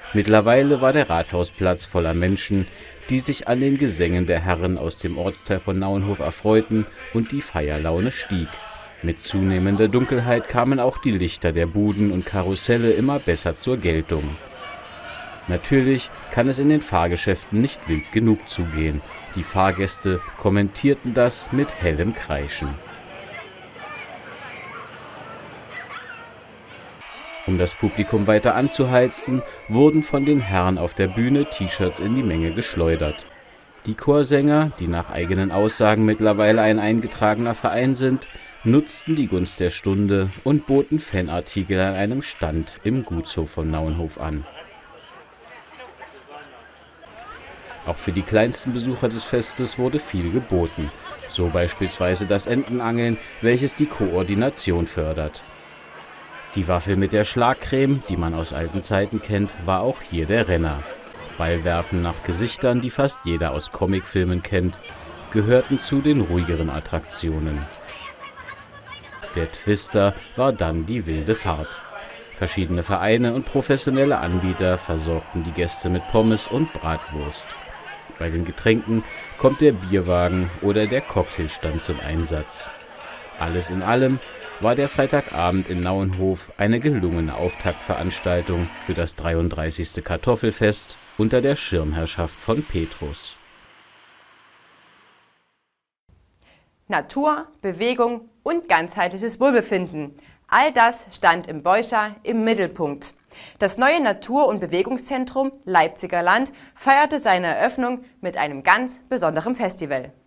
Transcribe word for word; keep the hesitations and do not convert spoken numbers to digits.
Mittlerweile war der Rathausplatz voller Menschen, die sich an den Gesängen der Herren aus dem Ortsteil von Nauenhof erfreuten, und die Feierlaune stieg. Mit zunehmender Dunkelheit kamen auch die Lichter der Buden und Karusselle immer besser zur Geltung. Natürlich kann es in den Fahrgeschäften nicht wild genug zugehen. Die Fahrgäste kommentierten das mit hellem Kreischen. Um das Publikum weiter anzuheizen, wurden von den Herren auf der Bühne T-Shirts in die Menge geschleudert. Die Chorsänger, die nach eigenen Aussagen mittlerweile ein eingetragener Verein sind, nutzten die Gunst der Stunde und boten Fanartikel an einem Stand im Gutshof von Nauenhof an. Auch für die kleinsten Besucher des Festes wurde viel geboten, so beispielsweise das Entenangeln, welches die Koordination fördert. Die Waffel mit der Schlagcreme, die man aus alten Zeiten kennt, war auch hier der Renner. Ballwerfen nach Gesichtern, die fast jeder aus Comicfilmen kennt, gehörten zu den ruhigeren Attraktionen. Der Twister war dann die wilde Fahrt. Verschiedene Vereine und professionelle Anbieter versorgten die Gäste mit Pommes und Bratwurst. Bei den Getränken kommt der Bierwagen oder der Cocktailstand zum Einsatz. Alles in allem war der Freitagabend in Nauenhof eine gelungene Auftaktveranstaltung für das dreiunddreißigste Kartoffelfest unter der Schirmherrschaft von Petrus. Natur, Bewegung und ganzheitliches Wohlbefinden. All das stand im Beuscher im Mittelpunkt. Das neue Natur- und Bewegungszentrum Leipziger Land feierte seine Eröffnung mit einem ganz besonderen Festival.